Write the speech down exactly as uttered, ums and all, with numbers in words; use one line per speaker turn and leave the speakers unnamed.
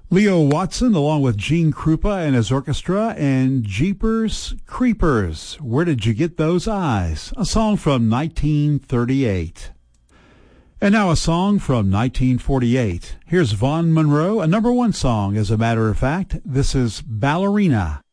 Leo Watson along with Gene Krupa and his orchestra and Jeepers Creepers. Where Did You Get Those Eyes? A song from nineteen thirty-eight. And now a song from nineteen forty-eight. Here's Vaughn Monroe, a number one song, as a matter of fact. This is Ballerina.